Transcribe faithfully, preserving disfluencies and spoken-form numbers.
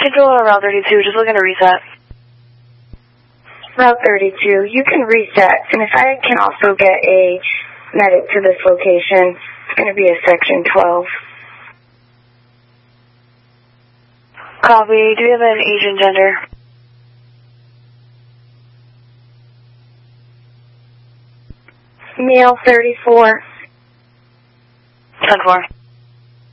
Control Route thirty-two, just looking to reset. Route thirty-two, you can reset, and if I can also get a medic to this location, it's going to be a section twelve. Copy. Do you have an age and gender? Male thirty-four. ten four.